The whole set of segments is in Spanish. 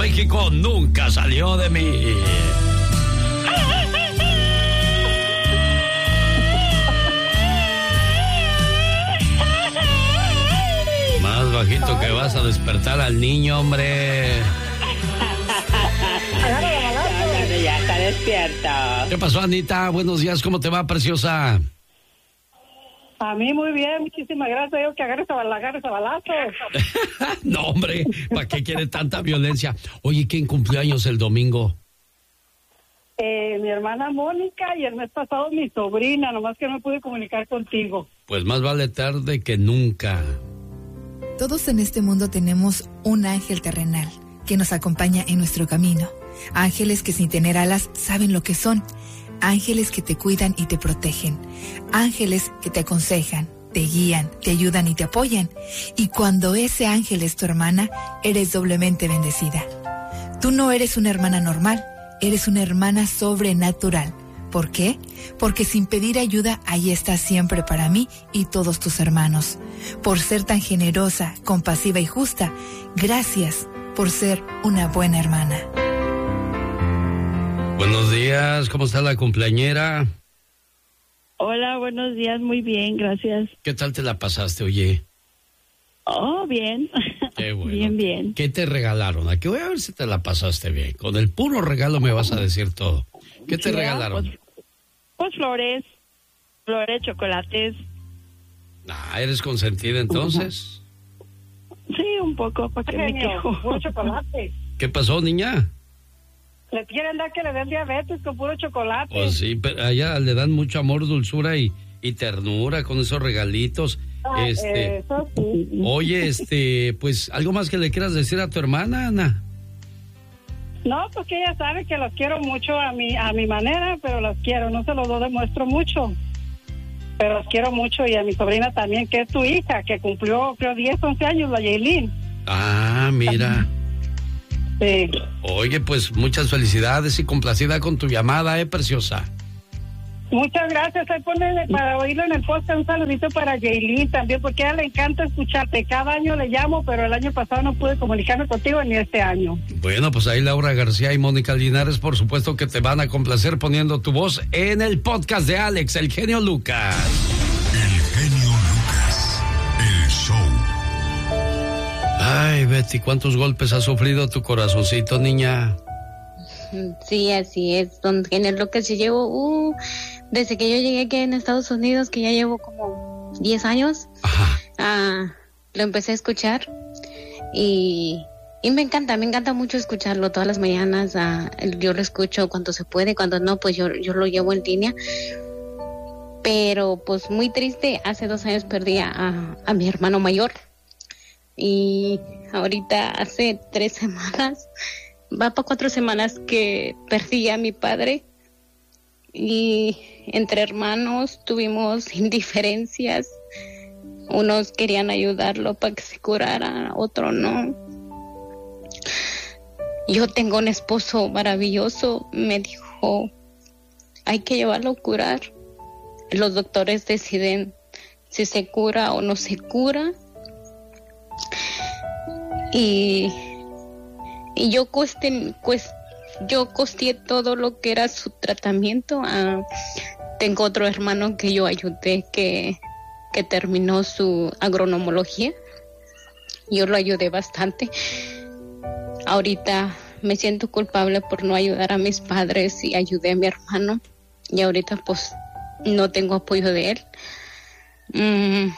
México nunca salió de mí. Más bajito que vas a despertar al niño, hombre. Ya está despierta. ¿Qué pasó, Anita? Buenos días, ¿cómo te va, preciosa? A mí muy bien, muchísimas gracias. Yo que agarres a balazos. No, hombre, ¿para qué quiere tanta violencia? Oye, ¿quién cumplió años el domingo? Mi hermana Mónica y el mes pasado mi sobrina, nomás que no me pude comunicar contigo. Pues más vale tarde que nunca. Todos en este mundo tenemos un ángel terrenal que nos acompaña en nuestro camino. Ángeles que sin tener alas saben lo que son. Ángeles que te cuidan y te protegen. Ángeles que te aconsejan, te guían, te ayudan y te apoyan. Y cuando ese ángel es tu hermana, eres doblemente bendecida. Tú no eres una hermana normal, eres una hermana sobrenatural. ¿Por qué? Porque sin pedir ayuda, ahí estás siempre para mí y todos tus hermanos. Por ser tan generosa, compasiva y justa, gracias por ser una buena hermana. Buenos días, ¿cómo está la cumpleañera? Hola, buenos días, muy bien, gracias. ¿Qué tal te la pasaste, oye? Oh, bien. Qué bueno. Bien, bien. ¿Qué te regalaron? Aquí voy a ver si te la pasaste bien. Con el puro regalo me vas a decir todo. ¿Qué te regalaron? Pues flores, chocolates. ¿Eres consentida entonces? Sí, un poco, ¿para qué me quejo? Puro chocolate. ¿Qué pasó, niña? Le quieren dar que le den diabetes con puro chocolate. Pues sí, pero allá le dan mucho amor, dulzura y ternura con esos regalitos. Eso sí. Oye, pues, ¿algo más que le quieras decir a tu hermana, Ana? No, porque ella sabe que los quiero mucho a mi manera, pero los quiero, no se los demuestro mucho. Pero los quiero mucho y a mi sobrina también, que es tu hija, que cumplió, creo, 10, 11 años, la Yailin. Ah, mira. Sí. Oye, pues muchas felicidades y complacida con tu llamada, preciosa. Muchas gracias. Ahí pone para oírlo en el podcast un saludito para Yailin también, porque a ella le encanta escucharte. Cada año le llamo, pero el año pasado no pude comunicarme contigo ni este año. Bueno, pues ahí Laura García y Mónica Linares, por supuesto que te van a complacer poniendo tu voz en el podcast de Alex, el genio Lucas. El genio Lucas, el show. Ay, Betty, ¿cuántos golpes ha sufrido tu corazoncito, niña? Sí, así es, don genio Lucas. Yo llevo, desde que yo llegué aquí en Estados Unidos, que ya llevo como 10 años, lo empecé a escuchar y me encanta mucho escucharlo todas las mañanas. Yo lo escucho cuando se puede, cuando no, pues yo lo llevo en línea. Pero pues muy triste, hace 2 años perdí a mi hermano mayor y ahorita hace 3 semanas, va para 4 semanas que perdí a mi padre. Y entre hermanos tuvimos indiferencias. Unos querían ayudarlo para que se curara, otros no. Yo tengo un esposo maravilloso, me dijo, hay que llevarlo a curar. Los doctores deciden si se cura o no se cura. Y yo costeé todo lo que era su tratamiento. Tengo otro hermano que yo ayudé que terminó su agronomología. Yo lo ayudé bastante. Ahorita me siento culpable por no ayudar a mis padres y ayudé a mi hermano. Y ahorita pues no tengo apoyo de él.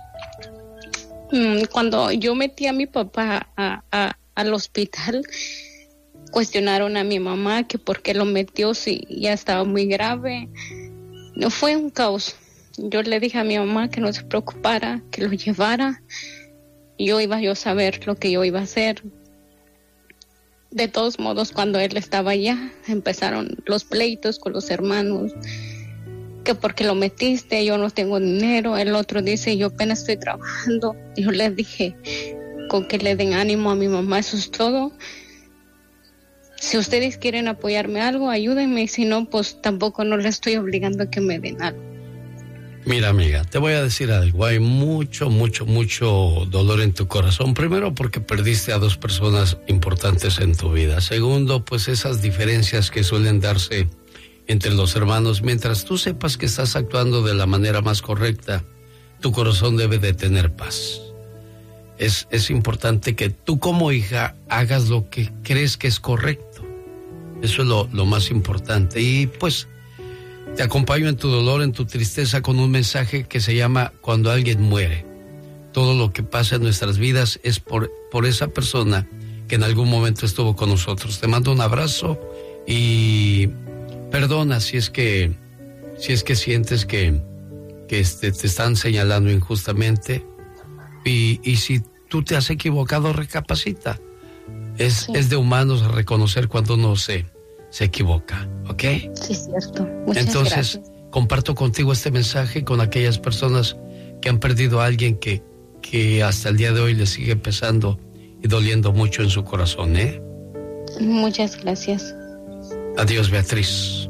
Cuando yo metí a mi papá al hospital, cuestionaron a mi mamá que por qué lo metió si ya estaba muy grave. No, fue un caos. Yo le dije a mi mamá que no se preocupara, que lo llevara. Yo iba a saber lo que yo iba a hacer. De todos modos, cuando él estaba allá, empezaron los pleitos con los hermanos. Que porque lo metiste, yo no tengo dinero. El otro dice, yo apenas estoy trabajando. Yo le dije, con que le den ánimo a mi mamá, eso es todo. Si ustedes quieren apoyarme algo, ayúdenme. Si no, pues tampoco no le estoy obligando a que me den algo. Mira, amiga, te voy a decir algo. Hay mucho dolor en tu corazón. Primero, porque perdiste a 2 personas importantes en tu vida. Segundo, pues esas diferencias que suelen darse entre los hermanos. Mientras tú sepas que estás actuando de la manera más correcta, tu corazón debe de tener paz. Es importante que tú como hija hagas lo que crees que es correcto. Eso es lo más importante. Y pues te acompaño en tu dolor, en tu tristeza, con un mensaje que se llama Cuando alguien muere. Todo lo que pasa en nuestras vidas es por esa persona que en algún momento estuvo con nosotros. Te mando un abrazo y perdona si es que sientes que te están señalando injustamente. Y si tú te has equivocado, recapacita. Es de humanos reconocer cuando uno se equivoca, ¿ok? Sí, cierto. Entonces, gracias. Comparto contigo este mensaje con aquellas personas que han perdido a alguien que hasta el día de hoy les sigue pesando y doliendo mucho en su corazón, ¿eh? Muchas gracias. Adiós, Beatriz.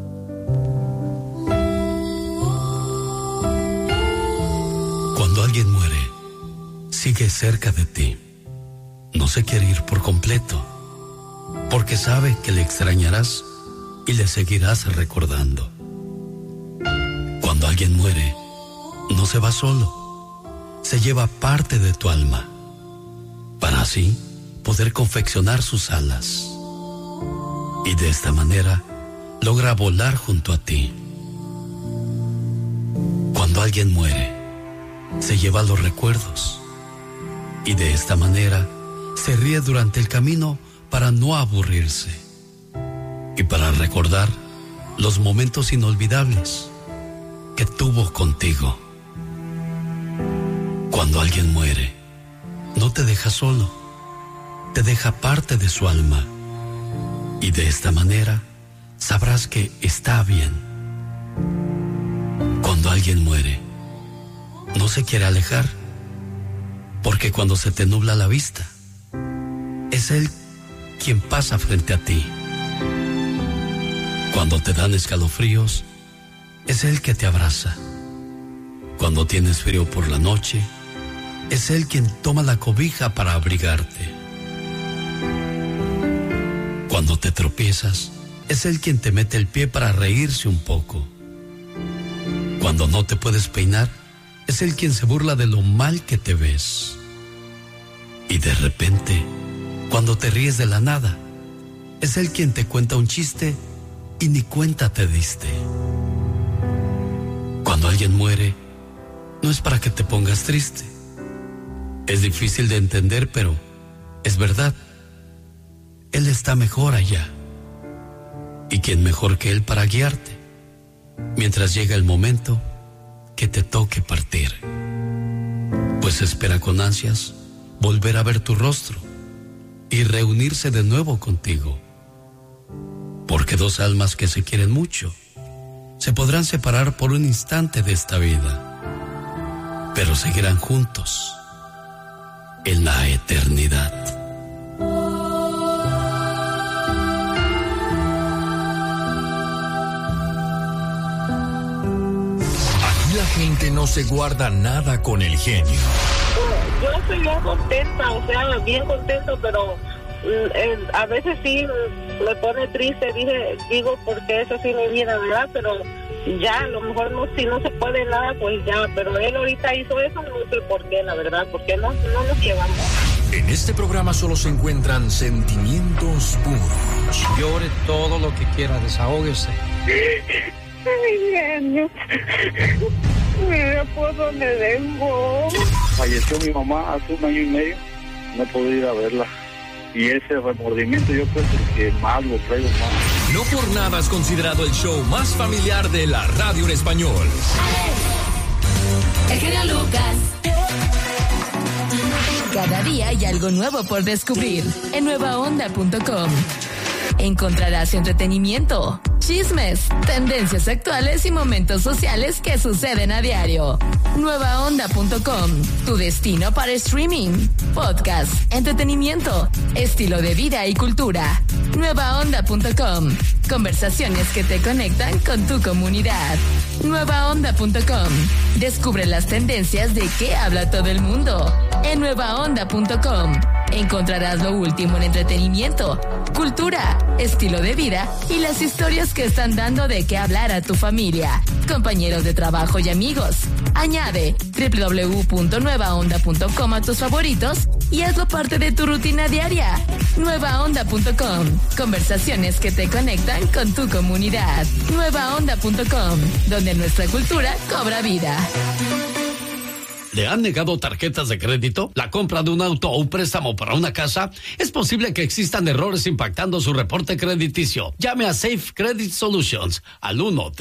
Cuando alguien muere, sigue cerca de ti. No se quiere ir por completo, porque sabe que le extrañarás y le seguirás recordando. Cuando alguien muere, no se va solo, se lleva parte de tu alma, para así poder confeccionar sus alas. Y de esta manera logra volar junto a ti. Cuando alguien muere, se lleva los recuerdos, y de esta manera se ríe durante el camino para no aburrirse y para recordar los momentos inolvidables que tuvo contigo. Cuando alguien muere, no te deja solo, te deja parte de su alma, y de esta manera sabrás que está bien. Cuando alguien muere, no se quiere alejar, porque cuando se te nubla la vista, es él quien pasa frente a ti. Cuando te dan escalofríos, es él que te abraza. Cuando tienes frío por la noche, es él quien toma la cobija para abrigarte. Cuando te tropiezas, es él quien te mete el pie para reírse un poco. Cuando no te puedes peinar, es él quien se burla de lo mal que te ves. Y de repente, cuando te ríes de la nada, es él quien te cuenta un chiste y ni cuenta te diste. Cuando alguien muere, no es para que te pongas triste. Es difícil de entender, pero es verdad. Él está mejor allá. ¿Y quién mejor que él para guiarte mientras llega el momento que te toque partir? Pues espera con ansias volver a ver tu rostro y reunirse de nuevo contigo. Porque 2 almas que se quieren mucho se podrán separar por un instante de esta vida, pero seguirán juntos en la eternidad. Aquí la gente no se guarda nada con el genio. Yo estoy bien contenta, o sea, bien contento, pero a veces sí me pone triste, digo, porque eso sí me viene, ¿verdad? Pero ya, a lo mejor no, si no se puede nada, pues ya, pero él ahorita hizo eso, no sé por qué, la verdad, porque no nos llevamos. En este programa solo se encuentran sentimientos puros. Llore todo lo que quiera, desahógese. Ay, genio. Mira por dónde vengo. Falleció mi mamá hace 1 año y medio, no pude ir a verla. Y ese remordimiento yo creo que más lo traigo más. No por nada es considerado el show más familiar de la radio en español. El genio Lucas. Cada día hay algo nuevo por descubrir en nuevaonda.com. Encontrarás entretenimiento, chismes, tendencias actuales y momentos sociales que suceden a diario. Nuevaonda.com, tu destino para streaming, podcast, entretenimiento, estilo de vida y cultura. Nuevaonda.com, conversaciones que te conectan con tu comunidad. Nuevaonda.com, descubre las tendencias de qué habla todo el mundo. En Nuevaonda.com encontrarás lo último en entretenimiento, cultura, estilo de vida y las historias que están dando de qué hablar a tu familia, compañeros de trabajo y amigos. Añade www.nuevaonda.com a tus favoritos y hazlo parte de tu rutina diaria. Nuevaonda.com, conversaciones que te conectan con tu comunidad. Nuevaonda.com, donde nuestra cultura cobra vida. ¿Le han negado tarjetas de crédito? ¿La compra de un auto o un préstamo para una casa? Es posible que existan errores impactando su reporte crediticio. Llame a Safe Credit Solutions al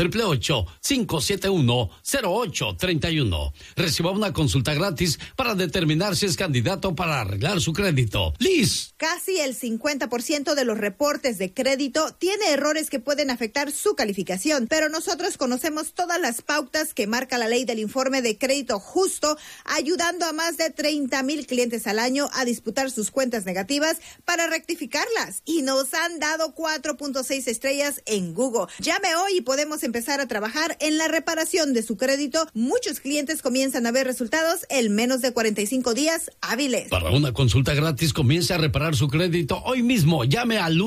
1-888-571-0831. Reciba una consulta gratis para determinar si es candidato para arreglar su crédito. Liz. Casi el 50% de los reportes de crédito tiene errores que pueden afectar su calificación, pero nosotros conocemos todas las pautas que marca la ley del informe de crédito justo, ayudando a más de 30,000 clientes al año a disputar sus cuentas negativas para rectificarlas. Y nos han dado 4.6 estrellas en Google. Llame hoy y podemos empezar a trabajar en la reparación de su crédito. Muchos clientes comienzan a ver resultados en menos de 45 días hábiles. Para una consulta gratis, comience a reparar su crédito hoy mismo. Llame al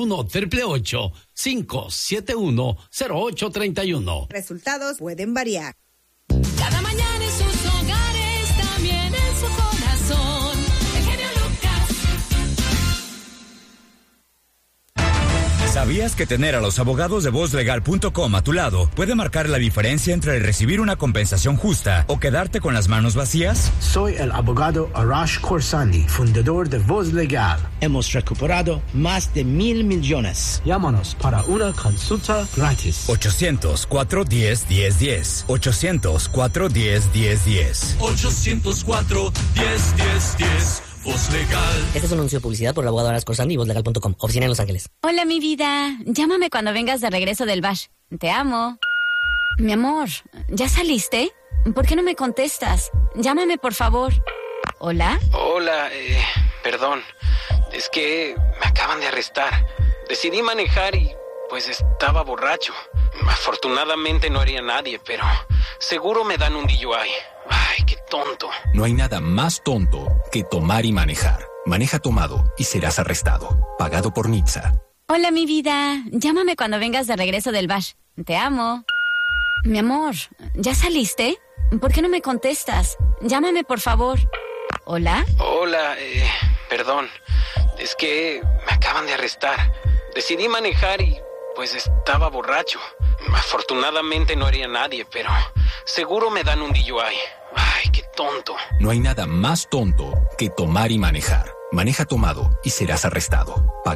1-888-571-0831. Resultados pueden variar. Cada mañana en sus hogares, también en su corazón. El genio Lucas. ¿Sabías que tener a los abogados de VozLegal.com a tu lado puede marcar la diferencia entre recibir una compensación justa o quedarte con las manos vacías? Soy el abogado Arash Khorsandi, fundador de Voz Legal. Hemos recuperado más de 1,000 millones. Llámanos para una consulta gratis. 800-410-1010. 800-410-1010. 800-410-1010. Voz Legal. Este es un anuncio de publicidad por el abogado Arash Khorsandi y VozLegal.com, oficina en Los Ángeles. Hola, mi vida. Llámame cuando vengas de regreso del bash. Te amo. Mi amor, ¿ya saliste? ¿Por qué no me contestas? Llámame, por favor. ¿Hola? Hola, perdón. Es que me acaban de arrestar. Decidí manejar y pues estaba borracho. Afortunadamente no haría nadie, pero seguro me dan un DUI. Ay, qué tonto. No hay nada más tonto que tomar y manejar. Maneja tomado y serás arrestado. Pagado por NHTSA. Hola, mi vida. Llámame cuando vengas de regreso del bash. Te amo. Mi amor, ¿ya saliste? ¿Por qué no me contestas? Llámame, por favor. ¿Hola? Hola, perdón. Es que me acaban de arrestar. Decidí manejar y pues estaba borracho. Afortunadamente no haría nadie, pero seguro me dan un DUI. Ay, qué tonto. No hay nada más tonto que tomar y manejar. Maneja tomado y serás arrestado.